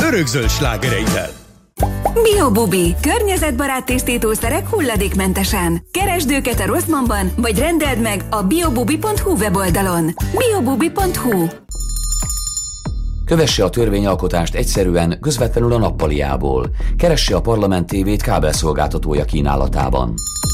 örökzöld slágereivel. Bio-Bubi. Környezetbarát tisztítószerek hulladékmentesen. Keresd őket a Rossmannban, vagy rendeld meg a biobubi.hu weboldalon. biobubi.hu. Kövesse a törvényalkotást egyszerűen, közvetlenül a nappaliából. Keresse a Parlament TV-t kábelszolgáltatója kínálatában.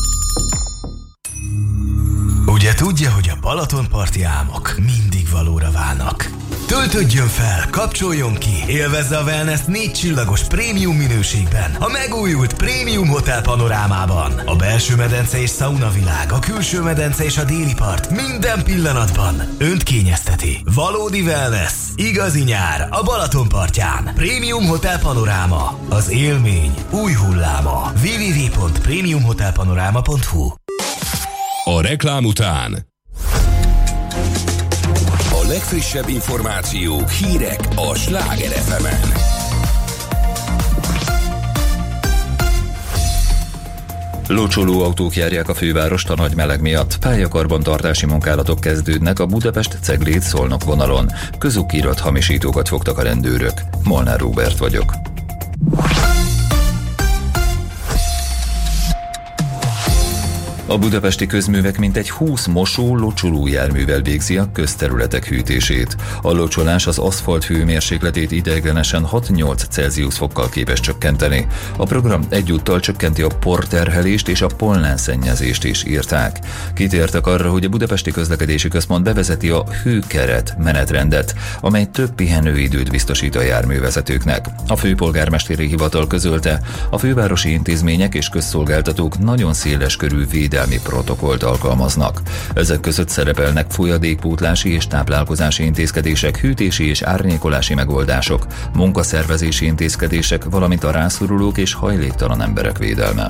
Ugye tudja, hogy a Balatonparti álmok mindig valóra válnak. Töltődjön fel, kapcsoljon ki, élvezze a wellness 4 csillagos prémium minőségben, a megújult Prémium Hotel panorámában. A belső medence és szaunavilág, a külső medence és a déli part minden pillanatban önt kényezteti. Valódi wellness, igazi nyár a Balatonpartján. Prémium Hotel panoráma, az élmény új hulláma. www.premiumhotelpanorama.hu. A reklám után a legfrissebb információk, hírek a Sláger FM-en. Locsoló autók járják a fővárost a nagy meleg miatt. Pályakarbantartási munkálatok kezdődnek a Budapest-Cegléd-Szolnok vonalon. Közukirat hamisítókat fogtak a rendőrök. Molnár Róbert vagyok. A budapesti közművek mintegy 20 mosó-locsoló járművel végzi a közterületek hűtését. A locsolás az aszfalt hőmérsékletét ideiglenesen 6-8 Celsius fokkal képes csökkenteni. A program egyúttal csökkenti a porterhelést és a pollenszennyezést is, írták. Kitértek arra, hogy a Budapesti Közlekedési Központ bevezeti a hőkeret menetrendet, amely több pihenőidőt biztosít a járművezetőknek. A főpolgármesteri hivatal közölte, a fővárosi intézmények és közszolgáltatók nagyon széles körű védelmi protokollt alkalmaznak. Ezek között szerepelnek folyadékpótlási és táplálkozási intézkedések, hűtési és árnyékolási megoldások, munkaszervezési intézkedések, valamint a rászorulók és hajléktalan emberek védelme.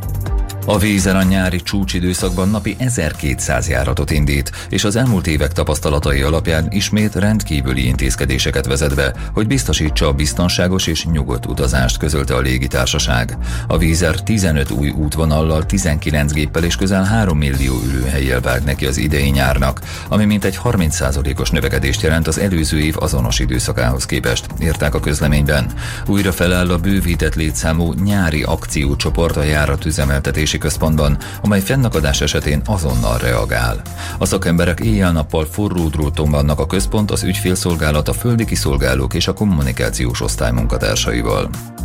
A Vízer a nyári csúcsidőszakban napi 1200 járatot indít, és az elmúlt évek tapasztalatai alapján ismét rendkívüli intézkedéseket vezet be, hogy biztosítsa a biztonságos és nyugodt utazást, közölte a légitársaság. A Vízer 15 új útvonallal, 19 géppel és közel 3 millió ülőhellyel vág neki az idei nyárnak, ami mintegy 30%-os növekedést jelent az előző év azonos időszakához képest, írták a közleményben. Újra feláll a bővített létszámú nyári akciócsoport a járatüzemeltetési központban, amely fennakadás esetén azonnal reagál. A szakemberek éjjel-nappal forró dróton vannak a központ, az ügyfélszolgálat, a földi kiszolgálók és a kommunikációs osztály munkatársaival.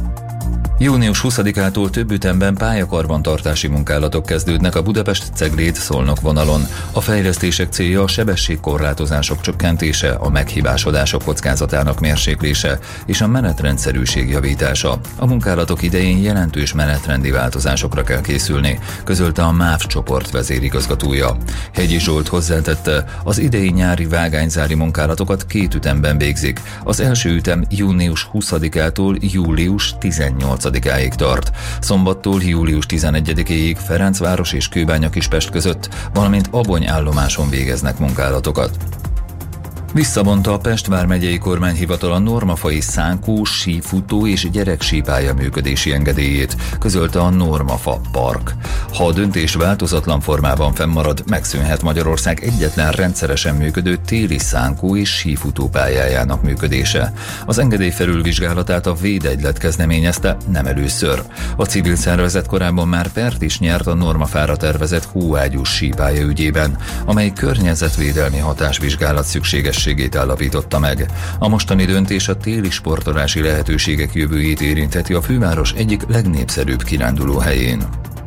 Június 20-ától több ütemben pályakarbantartási munkálatok kezdődnek a Budapest-Cegléd-Szolnok vonalon. A fejlesztések célja a sebességkorlátozások csökkentése, a meghibásodások kockázatának mérséklése és a menetrendszerűség javítása. A munkálatok idején jelentős menetrendi változásokra kell készülni, közölte a MÁV csoport vezérigazgatója. Hegyi Zsolt hozzátette, az idei nyári vágányzári munkálatokat 2 ütemben végzik. Az első ütem június 20-ától július 18-áig tart. Szombattól július 11-éig Ferencváros és Kőbánya-Kispest között, valamint Abony állomáson végeznek munkálatokat. Visszavonta a Pest vármegyei kormányhivatal a normafai szánkó, sífutó és gyereksípálya működési engedélyét, közölte a Normafa Park. Ha a döntés változatlan formában fennmarad, megszűnhet Magyarország egyetlen rendszeresen működő téli szánkó és sífutó pályájának működése. Az engedély felülvizsgálatát a Védegylet kezdeményezte, nem először. A civil szervezet korábban már pert is nyert a Normafára tervezett hóágyús sípálya ügyében, amely környezetvédelmi hatásvizsgálat szükséges állapította meg. A mostani döntés a téli sportolási lehetőségek jövőjét érintheti a főváros egyik legnépszerűbb kirándulóhelyén.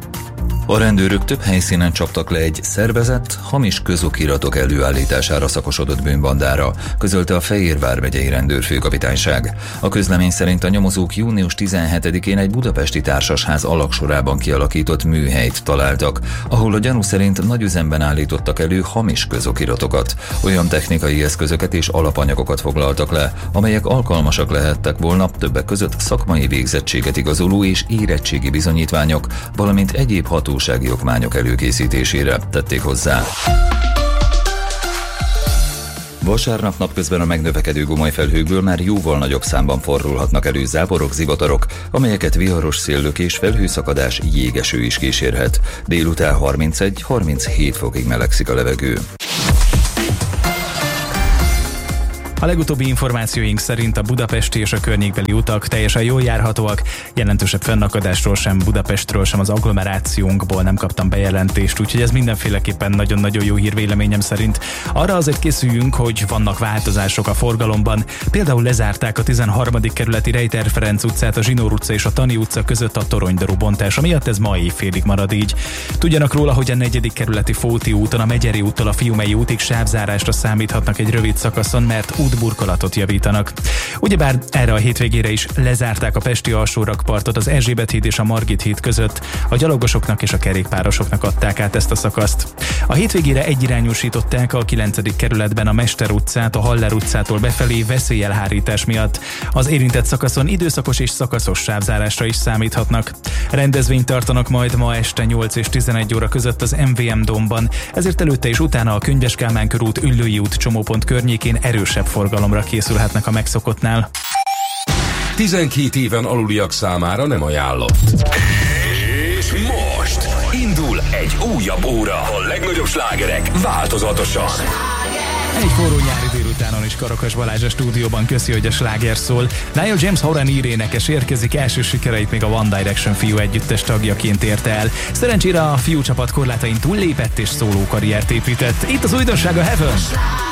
A rendőrök több helyszínen csaptak le egy szervezett, hamis közokiratok előállítására szakosodott bűnbandára, közölte a Fejér vármegyei rendőrfőkapitányság. A közlemény szerint a nyomozók június 17-én egy budapesti társasház alagsorában kialakított műhelyt találtak, ahol a gyanú szerint nagyüzemben állítottak elő hamis közokiratokat. Olyan technikai eszközöket és alapanyagokat foglaltak le, amelyek alkalmasak lehettek volna többek között szakmai végzettséget igazoló és érettségi bizonyítványok, valamint egyéb hatósági okmányok előkészítésére, tették hozzá. Vasárnap napközben a megnövekedő gomolyfelhőkből már jóval nagyobb számban fordulhatnak elő záporok, zivatarok, amelyeket viharos széllök és felhőszakadás, jégeső is kísérhet. Délután 31-37 fokig melegszik a levegő. A legutóbbi információink szerint a budapesti és a környékbeli utak teljesen jól járhatóak, jelentősebb fennakadásról sem Budapestről, sem az agglomerációnkból nem kaptam bejelentést, úgyhogy ez mindenféleképpen nagyon-nagyon jó hír véleményem szerint. Arra azért készüljünk, hogy vannak változások a forgalomban. Például lezárták a 13. kerületi Rejter Ferenc utcát, a Zsinór utca és a Tani utca között a toronydarú bontása miatt, ez ma éjfélig marad így. Tudjanak róla, hogy a 4. kerületi Fóti úton, a Megyeri úttól a Fiumei útig sávzárásra számíthatnak egy rövid szakaszon, mert útburkolatot javítanak. Ugyebár erre a hétvégére is lezárták a pesti alsórakpartot az Erzsébet híd és a Margit híd között, a gyalogosoknak és a kerékpárosoknak adták át ezt a szakaszt. A hétvégére egyirányúsították a 9. kerületben a Mester utcát a Haller utcától befelé veszélyelhárítás miatt. Az érintett szakaszon időszakos és szakaszos sávzárásra is számíthatnak. Rendezvényt tartanak majd ma este 8 és 11 óra között az MVM Dómban, ezért előtte és utána a Könyves Kálmán körút, Üllői út csomópont környékén erősebb forgalomra készülhetnek a megszokottnál. 12 éven aluliak számára nem ajánlott. És most indul egy újabb óra. A legnagyobb slágerek változatosan. Egy forró nyári délutánon is Karakas Balázs a stúdióban köszi, hogy a sláger szól. Niall James Horan énekes érkezik, első sikereit még a One Direction fiú együttes tagjaként érte el. Szerencsére a fiú csapat korlátain túllépett és szóló karriert épített. Itt az újdonság, a Heaven.